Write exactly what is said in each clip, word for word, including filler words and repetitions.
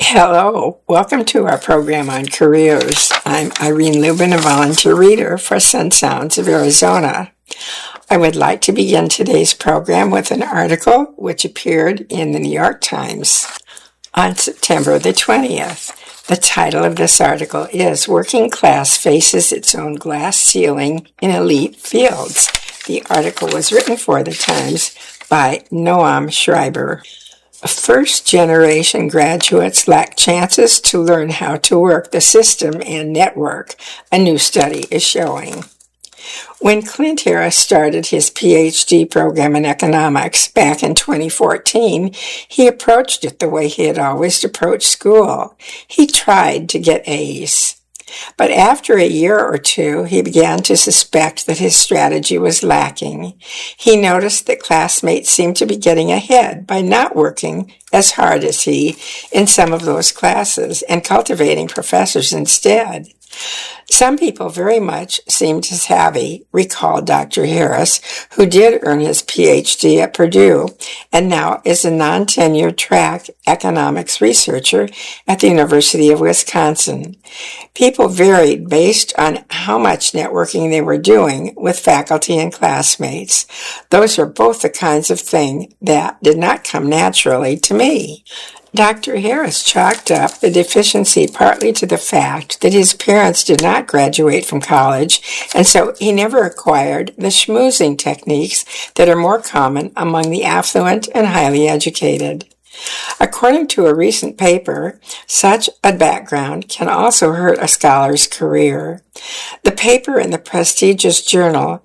Hello, welcome to our program on careers. I'm Irene Lubin, a volunteer reader for Sun Sounds of Arizona. I would like to begin today's program with an article which appeared in the New York Times on September the twentieth. The title of this article is Working Class Faces Its Own Glass Ceiling in Elite Fields. The article was written for the Times by Noam Schreiber. First-generation graduates lack chances to learn how to work the system and network, a new study is showing. When Clint Harris started his P H D program in economics back in twenty fourteen, he approached it the way he had always approached school. He tried to get A's. But after a year or two, he began to suspect that his strategy was lacking. He noticed that classmates seemed to be getting ahead by not working as hard as he in some of those classes and cultivating professors instead. Some people very much seemed savvy, recalled Doctor Harris, who did earn his P H D at Purdue and now is a non-tenured track economics researcher at the University of Wisconsin. People varied based on how much networking they were doing with faculty and classmates. Those are both the kinds of thing that did not come naturally to me. Doctor Harris chalked up the deficiency partly to the fact that his parents did not graduate from college, and so he never acquired the schmoozing techniques that are more common among the affluent and highly educated. According to a recent paper, such a background can also hurt a scholar's career. The paper in the prestigious journal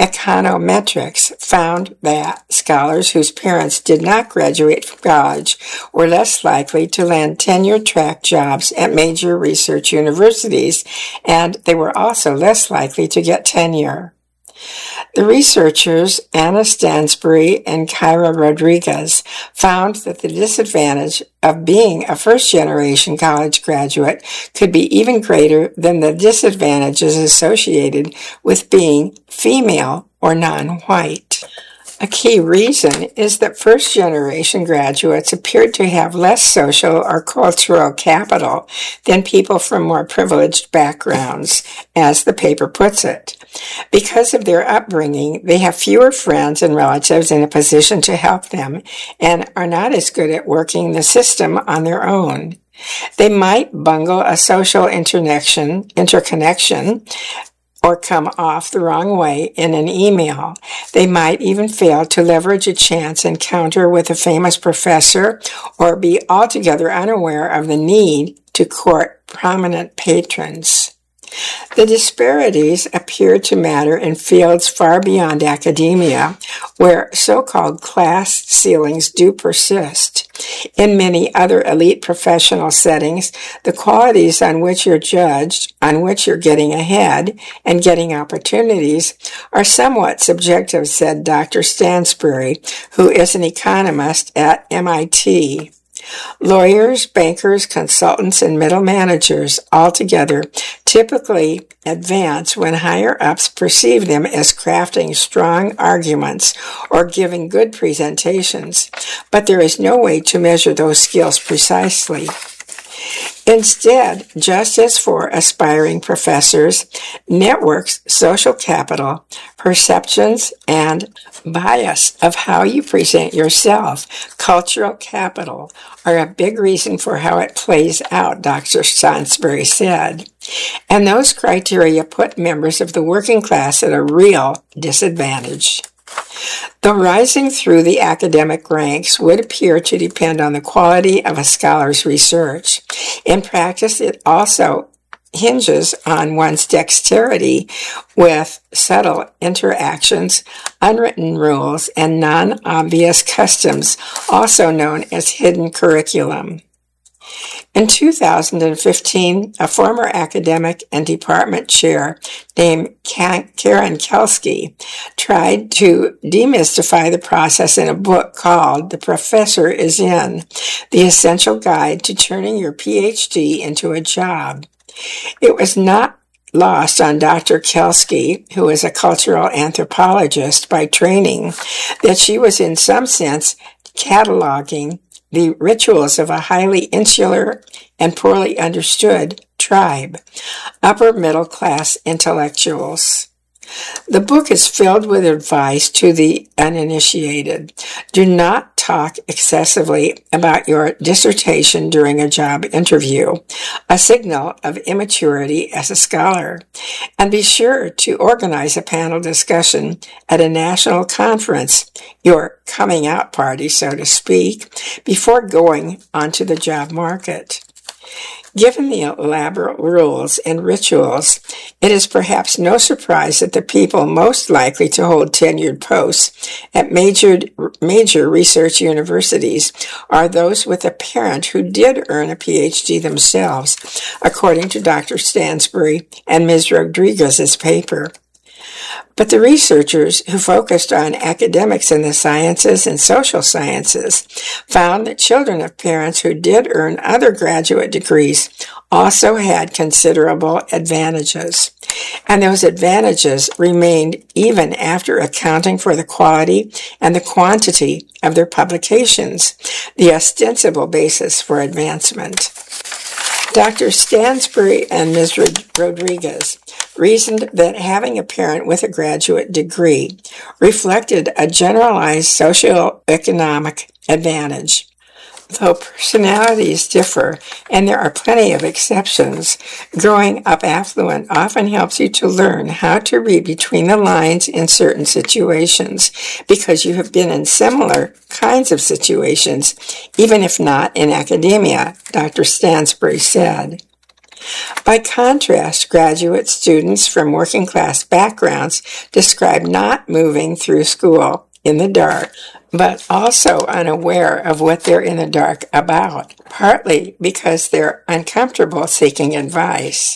Econometrics found that scholars whose parents did not graduate from college were less likely to land tenured track jobs at major research universities, and they were also less likely to get tenure. The researchers Anna Stansbury and Kyra Rodriguez found that the disadvantage of being a first-generation college graduate could be even greater than the disadvantages associated with being female or non-white. A key reason is that first-generation graduates appeared to have less social or cultural capital than people from more privileged backgrounds, as the paper puts it. Because of their upbringing, they have fewer friends and relatives in a position to help them and are not as good at working the system on their own. They might bungle a social interconnection, interconnection or come off the wrong way in an email. They might even fail to leverage a chance encounter with a famous professor or be altogether unaware of the need to court prominent patrons. The disparities appear to matter in fields far beyond academia, where so-called class ceilings do persist. In many other elite professional settings, the qualities on which you're judged, on which you're getting ahead, and getting opportunities are somewhat subjective, said Doctor Stansbury, who is an economist at M I T. Lawyers, bankers, consultants, and middle managers altogether typically advance when higher-ups perceive them as crafting strong arguments or giving good presentations, but there is no way to measure those skills precisely. Instead, just as for aspiring professors, networks, social capital, perceptions, and bias of how you present yourself, cultural capital, are a big reason for how it plays out, Doctor Stansbury said. And those criteria put members of the working class at a real disadvantage. Though rising through the academic ranks would appear to depend on the quality of a scholar's research, in practice it also hinges on one's dexterity with subtle interactions, unwritten rules, and non-obvious customs, also known as hidden curriculum. In two thousand fifteen, a former academic and department chair named Karen Kelsky tried to demystify the process in a book called The Professor is In, The Essential Guide to Turning Your P H D into a Job. It was not lost on Doctor Kelsky, who is a cultural anthropologist by training, that she was in some sense cataloging the rituals of a highly insular and poorly understood tribe, upper middle class intellectuals. The book is filled with advice to the uninitiated. Do not talk excessively about your dissertation during a job interview, a signal of immaturity as a scholar. And be sure to organize a panel discussion at a national conference, your coming out party, so to speak, before going onto the job market. Given the elaborate rules and rituals, it is perhaps no surprise that the people most likely to hold tenured posts at major, major research universities are those with a parent who did earn a P H D themselves, according to Doctor Stansbury and Miz Rodriguez's paper. But the researchers who focused on academics in the sciences and social sciences found that children of parents who did earn other graduate degrees also had considerable advantages. And those advantages remained even after accounting for the quality and the quantity of their publications, the ostensible basis for advancement. Doctor Stansbury and Miz Rodriguez reasoned that having a parent with a graduate degree reflected a generalized socioeconomic advantage. Though personalities differ, and there are plenty of exceptions, growing up affluent often helps you to learn how to read between the lines in certain situations, because you have been in similar kinds of situations, even if not in academia, Doctor Stansbury said. By contrast, graduate students from working class backgrounds describe not moving through school in the dark, but also unaware of what they're in the dark about, partly because they're uncomfortable seeking advice.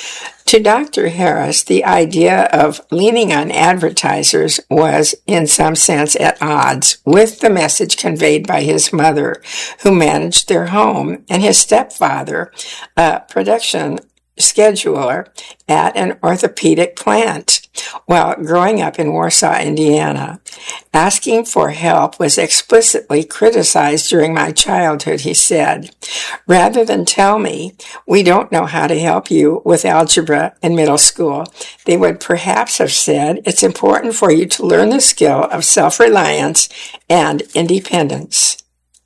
To Doctor Harris, the idea of leaning on advertisers was, in some sense, at odds with the message conveyed by his mother, who managed their home, and his stepfather, a production scheduler at an orthopedic plant while growing up in Warsaw, Indiana. Asking for help was explicitly criticized during my childhood, he said. Rather than tell me, we don't know how to help you with algebra in middle school, they would perhaps have said, it's important for you to learn the skill of self-reliance and independence.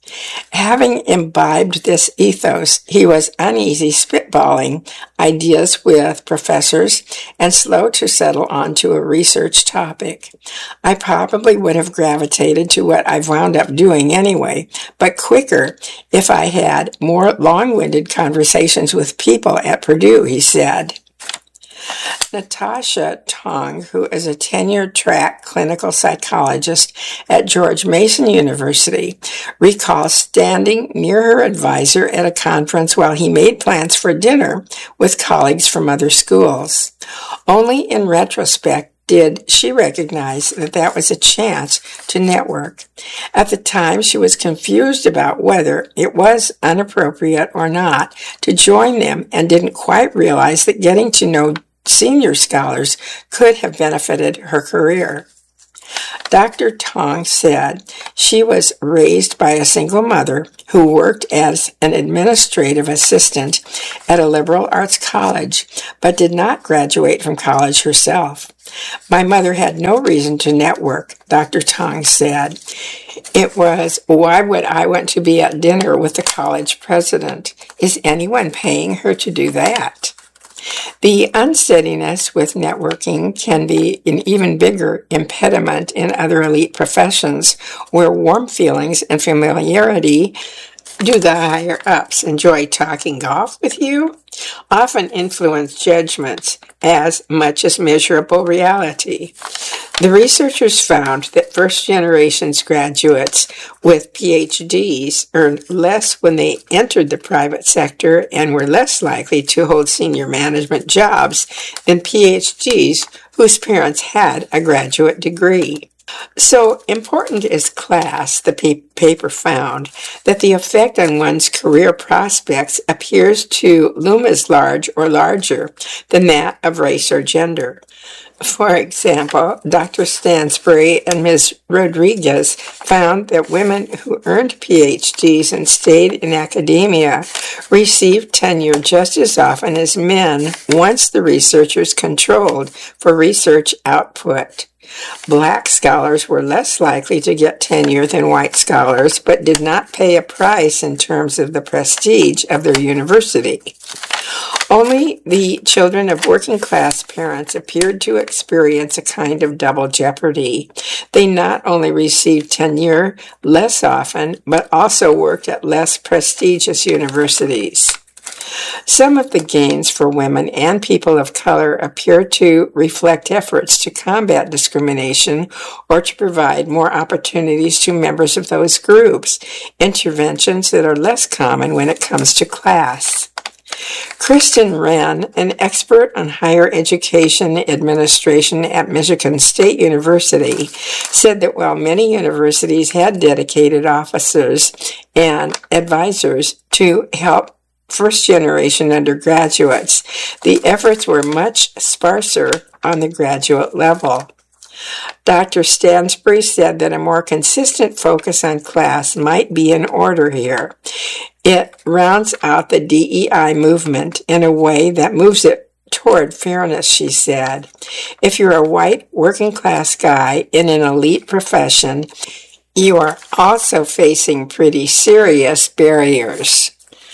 Having imbibed this ethos, he was uneasy spitballing ideas with professors and slow to settle onto a research topic. I probably would have gravitated to what I've wound up doing anyway, but quicker if I had more long-winded conversations with people at Purdue, he said. Natasha Tong, who is a tenure-track clinical psychologist at George Mason University, recalls standing near her advisor at a conference while he made plans for dinner with colleagues from other schools. Only in retrospect did she recognize that that was a chance to network. At the time, she was confused about whether it was inappropriate or not to join them and didn't quite realize that getting to know senior scholars could have benefited her career. Doctor Tong said she was raised by a single mother who worked as an administrative assistant at a liberal arts college, but did not graduate from college herself. My mother had no reason to network, Doctor Tong said. It was, why would I want to be at dinner with the college president? Is anyone paying her to do that? The unsteadiness with networking can be an even bigger impediment in other elite professions where warm feelings and familiarity, do the higher-ups enjoy talking golf with you, often influence judgments as much as measurable reality. The researchers found that first-generation graduates with P H Ds earned less when they entered the private sector and were less likely to hold senior management jobs than P H Ds whose parents had a graduate degree. So important is class, the pa- paper found, that the effect on one's career prospects appears to loom as large or larger than that of race or gender. For example, Doctor Stansbury and Miz Rodriguez found that women who earned P H Ds and stayed in academia received tenure just as often as men once the researchers controlled for research output. Black scholars were less likely to get tenure than white scholars, but did not pay a price in terms of the prestige of their university. Only the children of working-class parents appeared to experience a kind of double jeopardy. They not only received tenure less often, but also worked at less prestigious universities. Some of the gains for women and people of color appear to reflect efforts to combat discrimination or to provide more opportunities to members of those groups, interventions that are less common when it comes to class. Kristen Wren, an expert on higher education administration at Michigan State University, said that while many universities had dedicated officers and advisors to help first-generation undergraduates, the efforts were much sparser on the graduate level. Doctor Stansbury said that a more consistent focus on class might be in order here. It rounds out the D E I movement in a way that moves it toward fairness, she said. If you're a white working-class guy in an elite profession, you are also facing pretty serious barriers.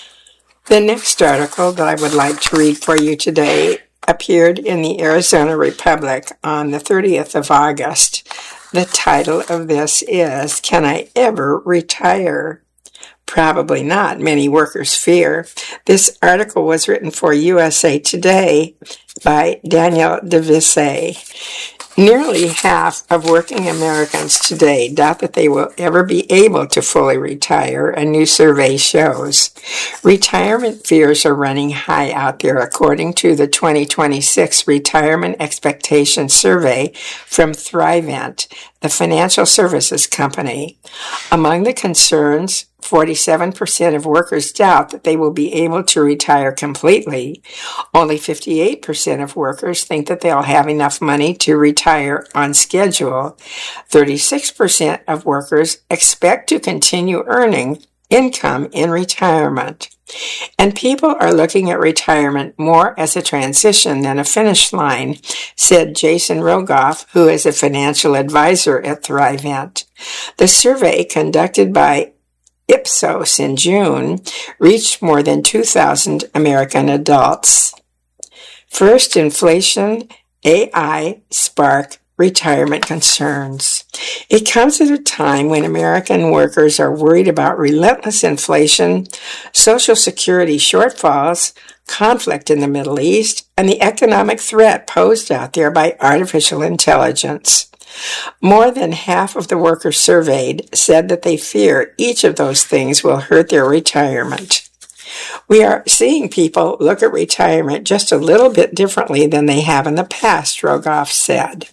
The next article that I would like to read for you today appeared in the Arizona Republic on the thirtieth of August. The title of this is, Can I Ever Retire? Probably not, many workers fear. This article was written for U S A Today by Daniel DeVisse. Nearly half of working Americans today doubt that they will ever be able to fully retire, a new survey shows. Retirement fears are running high out there, according to the twenty twenty-six Retirement Expectations Survey from Thrivent, the financial services company. Among the concerns, forty-seven percent of workers doubt that they will be able to retire completely. Only fifty-eight percent of workers think that they'll have enough money to retire on schedule. thirty-six percent of workers expect to continue earning income in retirement. And people are looking at retirement more as a transition than a finish line, said Jason Rogoff, who is a financial advisor at Thrivent. The survey, conducted by Ipsos in June, reached more than two thousand American adults. First, inflation, A I spark retirement concerns. It comes at a time when American workers are worried about relentless inflation, Social Security shortfalls, conflict in the Middle East, and the economic threat posed out there by artificial intelligence. More than half of the workers surveyed said that they fear each of those things will hurt their retirement. We are seeing people look at retirement just a little bit differently than they have in the past, Rogoff said.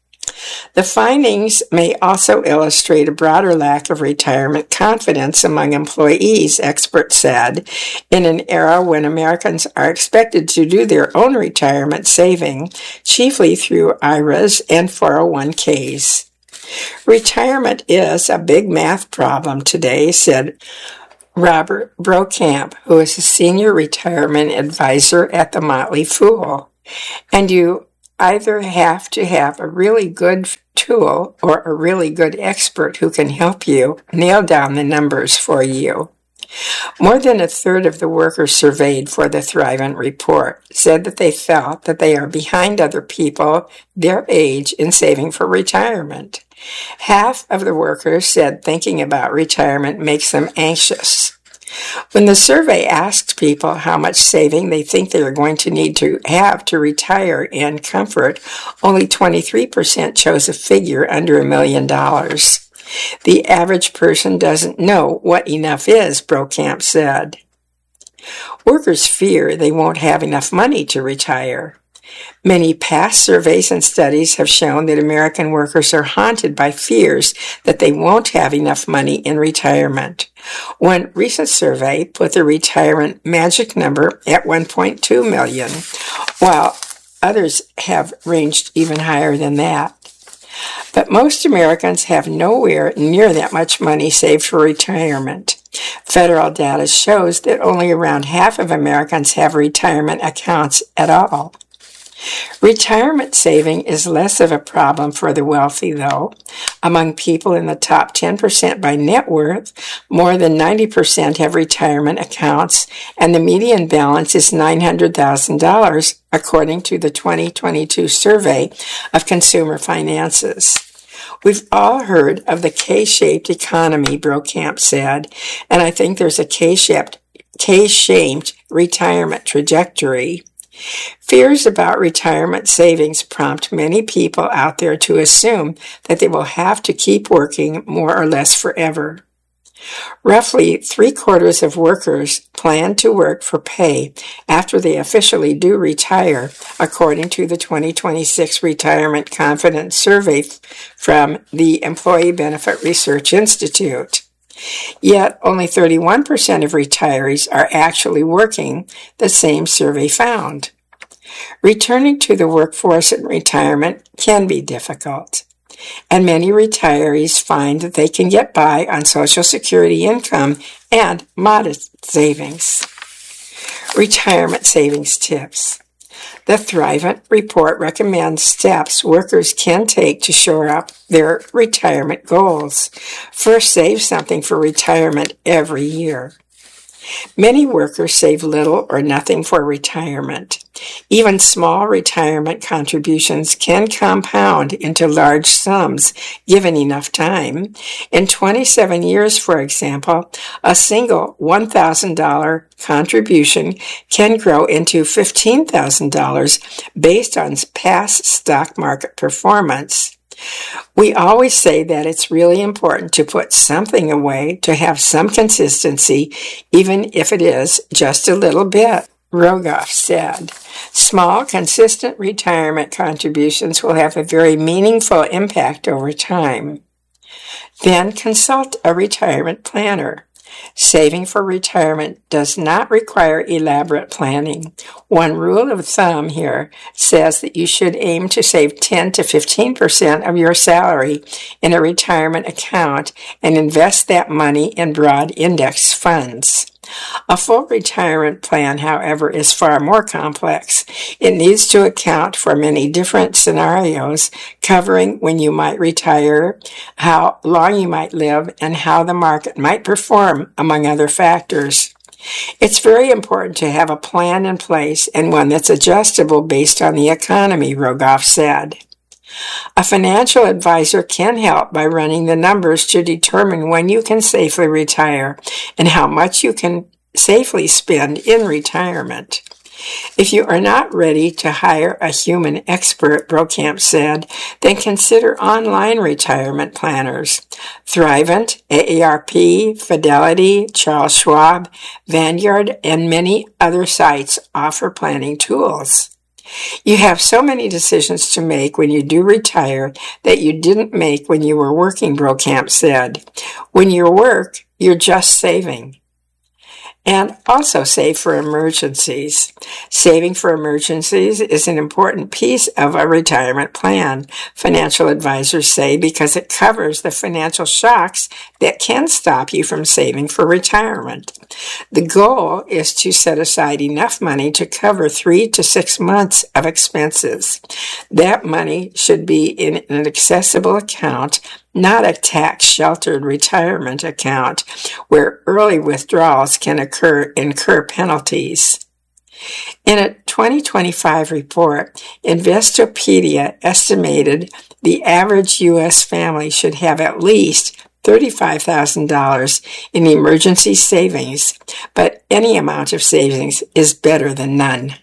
The findings may also illustrate a broader lack of retirement confidence among employees, experts said, in an era when Americans are expected to do their own retirement saving, chiefly through I R As and four oh one k's. Retirement is a big math problem today, said Robert Brokamp, who is a senior retirement advisor at the Motley Fool. And you either have to have a really good tool or a really good expert who can help you nail down the numbers for you. More than a third of the workers surveyed for the Thrivent report said that they felt that they are behind other people their age in saving for retirement. Half of the workers said thinking about retirement makes them anxious. When the survey asked people how much saving they think they are going to need to have to retire in comfort, only twenty-three percent chose a figure under a million dollars. The average person doesn't know what enough is, Brokamp said. Workers fear they won't have enough money to retire. Many past surveys and studies have shown that American workers are haunted by fears that they won't have enough money in retirement. One recent survey put the retirement magic number at one point two million, while Others have ranged even higher than that. But most Americans have nowhere near that much money saved for retirement. Federal data shows that only around half of Americans have retirement accounts at all. Retirement saving is less of a problem for the wealthy, though. Among people in the top ten percent by net worth, more than ninety percent have retirement accounts, and the median balance is nine hundred thousand dollars, according to the twenty twenty-two survey of consumer finances. We've all heard of the K-shaped economy, Brokamp said, and I think there's a K-shaped, K-shaped retirement trajectory. Fears about retirement savings prompt many people out there to assume that they will have to keep working more or less forever. Roughly three-quarters of workers plan to work for pay after they officially do retire, according to the twenty twenty-six Retirement Confidence Survey from the Employee Benefit Research Institute. Yet, only thirty-one percent of retirees are actually working, the same survey found. Returning to the workforce in retirement can be difficult, and many retirees find that they can get by on Social Security income and modest savings. Retirement savings tips. The Thrivent report recommends steps workers can take to shore up their retirement goals. First, save something for retirement every year. Many workers save little or nothing for retirement. Even small retirement contributions can compound into large sums given enough time. In twenty-seven years, for example, a single one thousand dollars contribution can grow into fifteen thousand dollars based on past stock market performance. We always say that it's really important to put something away to have some consistency, even if it is just a little bit. Rogoff said, small, consistent retirement contributions will have a very meaningful impact over time. Then consult a retirement planner. Saving for retirement does not require elaborate planning. One rule of thumb here says that you should aim to save ten to fifteen percent of your salary in a retirement account and invest that money in broad index funds. A full retirement plan, however, is far more complex. It needs to account for many different scenarios, covering when you might retire, how long you might live, and how the market might perform, among other factors. It's very important to have a plan in place and one that's adjustable based on the economy, Rogoff said. A financial advisor can help by running the numbers to determine when you can safely retire and how much you can safely spend in retirement. If you are not ready to hire a human expert, Brokamp said, then consider online retirement planners. Thrivent, A A R P, Fidelity, Charles Schwab, Vanguard, and many other sites offer planning tools. You have so many decisions to make when you do retire that you didn't make when you were working, Brokamp said. When you work, you're just saving. And also save for emergencies. Saving for emergencies is an important piece of a retirement plan, financial advisors say, because it covers the financial shocks that can stop you from saving for retirement. The goal is to set aside enough money to cover three to six months of expenses. That money should be in an accessible account, not a tax-sheltered retirement account where early withdrawals can occur, incur penalties. In a twenty twenty-five report, Investopedia estimated the average U S family should have at least thirty-five thousand dollars in emergency savings, but any amount of savings is better than none.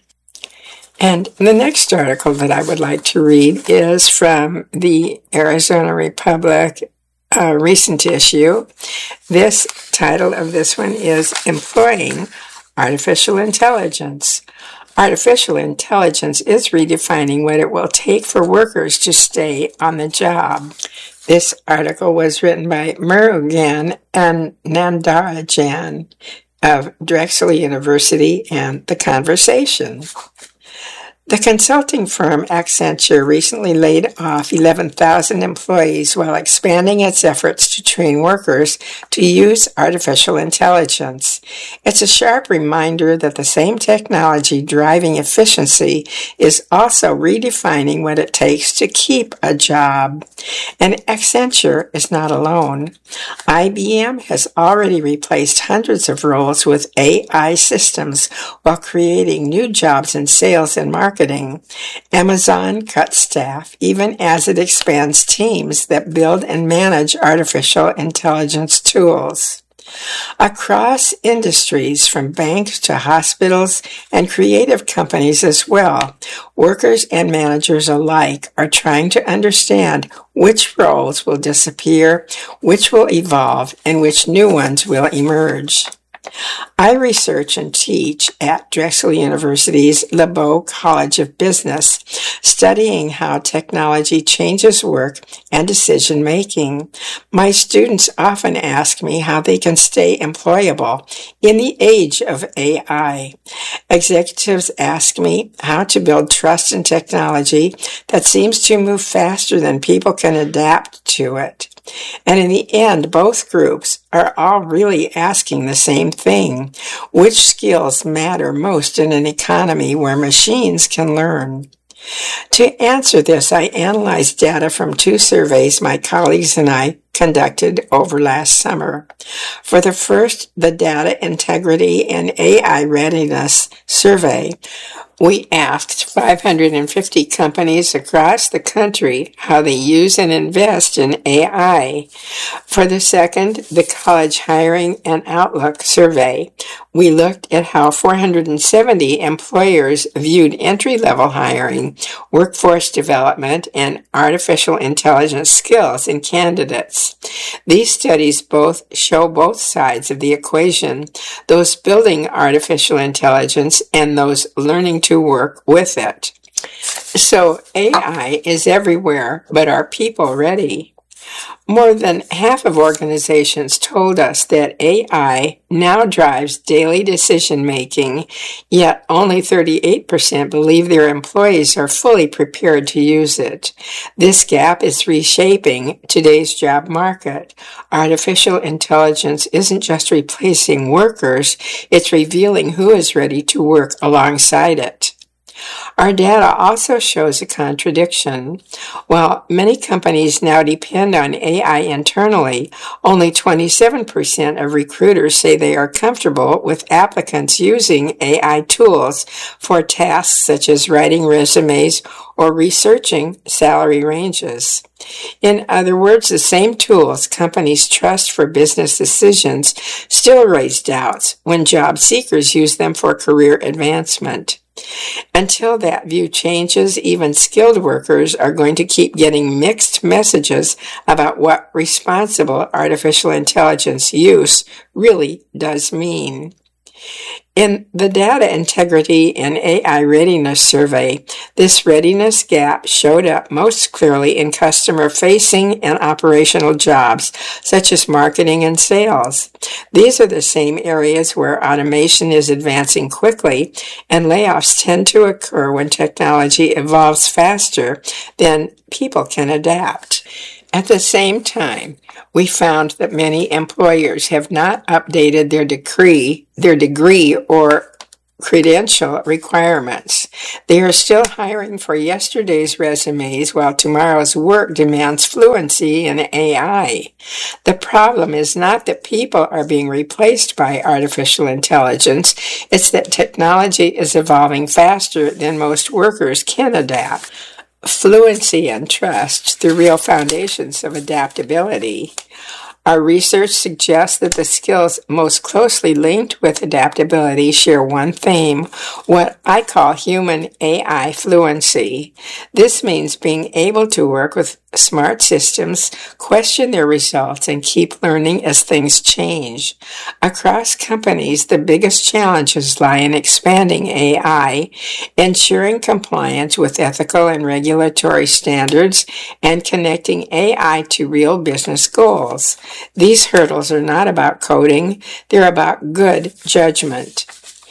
And the next article that I would like to read is from the Arizona Republic uh, recent issue. This title of this one is Employing Artificial Intelligence. Artificial intelligence is redefining what it will take for workers to stay on the job. This article was written by Murugan and Nandarajan of Drexel University and The Conversation. The consulting firm Accenture recently laid off eleven thousand employees while expanding its efforts to train workers to use artificial intelligence. It's a sharp reminder that the same technology driving efficiency is also redefining what it takes to keep a job. And Accenture is not alone. I B M has already replaced hundreds of roles with A I systems while creating new jobs in sales and marketing. Amazon cuts staff even as it expands teams that build and manage artificial intelligence tools. Across industries, from banks to hospitals and creative companies as well, workers and managers alike are trying to understand which roles will disappear, which will evolve, and which new ones will emerge. I research and teach at Drexel University's LeBeau College of Business, studying how technology changes work and decision making. My students often ask me how they can stay employable in the age of A I. Executives ask me how to build trust in technology that seems to move faster than people can adapt to it. And in the end, both groups are all really asking the same thing. Which skills matter most in an economy where machines can learn? To answer this, I analyzed data from two surveys my colleagues and I conducted over last summer. For the first, the Data Integrity and A I Readiness Survey, we asked five hundred fifty companies across the country how they use and invest in A I. For the second, the College Hiring and Outlook Survey, we looked at how four hundred seventy employers viewed entry-level hiring, workforce development, and artificial intelligence skills in candidates. These studies both show both sides of the equation, those building artificial intelligence and those learning to work with it. So A I is everywhere, but are people ready? More than half of organizations told us that A I now drives daily decision making, yet only thirty-eight percent believe their employees are fully prepared to use it. This gap is reshaping today's job market. Artificial intelligence isn't just replacing workers, it's revealing who is ready to work alongside it. Our data also shows a contradiction. While many companies now depend on A I internally, only twenty-seven percent of recruiters say they are comfortable with applicants using A I tools for tasks such as writing resumes or researching salary ranges. In other words, the same tools companies trust for business decisions still raise doubts when job seekers use them for career advancement. Until that view changes, even skilled workers are going to keep getting mixed messages about what responsible artificial intelligence use really does mean. In the Data Integrity and A I Readiness Survey, this readiness gap showed up most clearly in customer-facing and operational jobs, such as marketing and sales. These are the same areas where automation is advancing quickly, and layoffs tend to occur when technology evolves faster than people can adapt. At the same time, we found that many employers have not updated their degree, their degree or credential requirements. They are still hiring for yesterday's resumes while tomorrow's work demands fluency in A I. The problem is not that people are being replaced by artificial intelligence, it's that technology is evolving faster than most workers can adapt. Fluency and trust, the real foundations of adaptability. Our research suggests that the skills most closely linked with adaptability share one theme, what I call human A I fluency. This means being able to work with smart systems, question their results, and keep learning as things change. Across companies, the biggest challenges lie in expanding A I, ensuring compliance with ethical and regulatory standards, and connecting A I to real business goals. These hurdles are not about coding, they're about good judgment.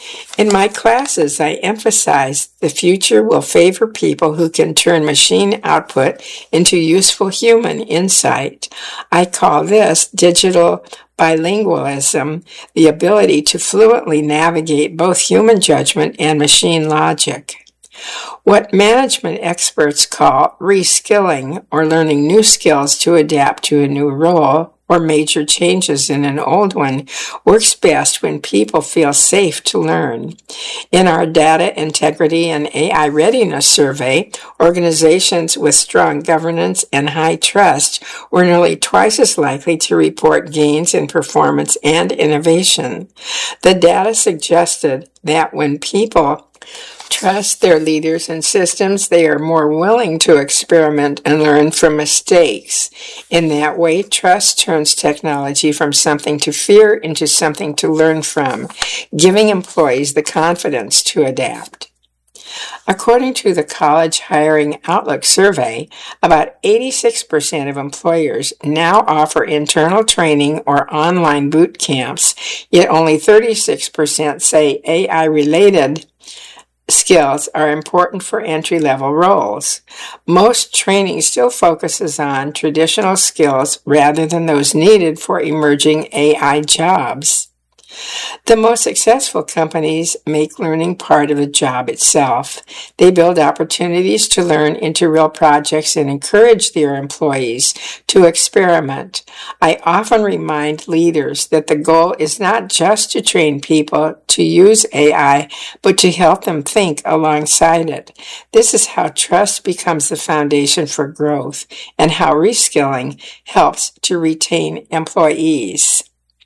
In my classes, I emphasize the future will favor people who can turn machine output into useful human insight. I call this digital bilingualism, the ability to fluently navigate both human judgment and machine logic. What management experts call reskilling, or learning new skills to adapt to a new role or major changes in an old one, works best when people feel safe to learn. In our Data Integrity and A I Readiness Survey, organizations with strong governance and high trust were nearly twice as likely to report gains in performance and innovation. The data suggested that when people trust their leaders and systems, they are more willing to experiment and learn from mistakes. In that way, trust turns technology from something to fear into something to learn from, giving employees the confidence to adapt. According to the College Hiring Outlook survey, about eighty-six percent of employers now offer internal training or online boot camps, yet only thirty-six percent say A I-related skills are important for entry-level roles. Most training still focuses on traditional skills rather than those needed for emerging A I jobs. The most successful companies make learning part of the job itself. They build opportunities to learn into real projects and encourage their employees to experiment. I often remind leaders that the goal is not just to train people to use A I, but to help them think alongside it. This is how trust becomes the foundation for growth and how reskilling helps to retain employees.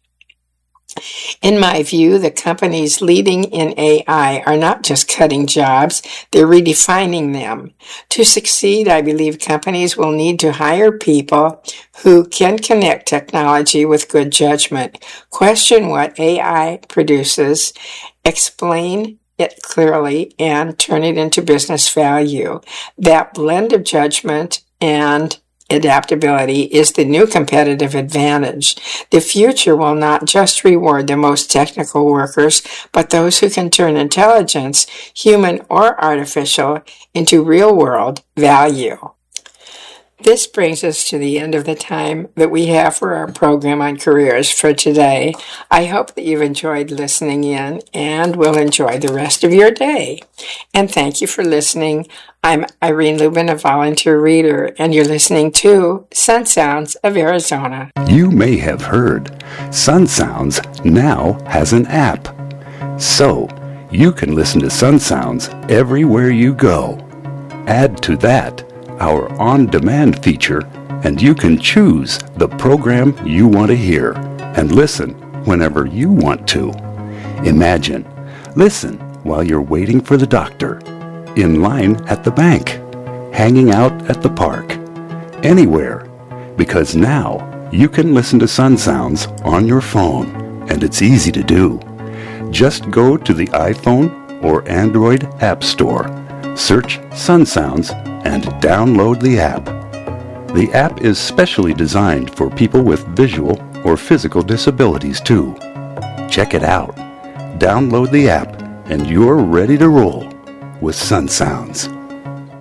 In my view, the companies leading in A I are not just cutting jobs, they're redefining them. To succeed, I believe companies will need to hire people who can connect technology with good judgment, question what A I produces, explain it clearly, and turn it into business value. That blend of judgment and adaptability is the new competitive advantage. The future will not just reward the most technical workers, but those who can turn intelligence, human or artificial, into real-world value. This brings us to the end of the time that we have for our program on careers for today. I hope that you've enjoyed listening in and will enjoy the rest of your day. And thank you for listening. I'm Irene Lubin, a volunteer reader, and you're listening to Sun Sounds of Arizona. You may have heard Sun Sounds now has an app. So you can listen to Sun Sounds everywhere you go. Add to that our on-demand feature, and you can choose the program you want to hear and listen whenever you want to. Imagine, listen while you're waiting for the doctor, in line at the bank, hanging out at the park, anywhere, because now you can listen to Sun Sounds on your phone, and it's easy to do. Just go to the iPhone or Android App Store, search Sun Sounds, and download the app. The app is specially designed for people with visual or physical disabilities too. Check it out. Download the app, and you're ready to roll with Sun Sounds.